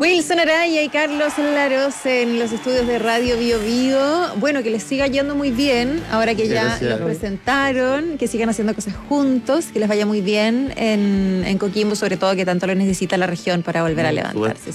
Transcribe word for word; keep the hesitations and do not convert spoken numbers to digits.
Wilson Araya y Carlos Laros en los estudios de Radio Bio Bio. Bueno, que les siga yendo muy bien, ahora que ya Gracias. los presentaron, que sigan haciendo cosas juntos, que les vaya muy bien en, en Coquimbo, sobre todo que tanto lo necesita la región para volver a levantarse.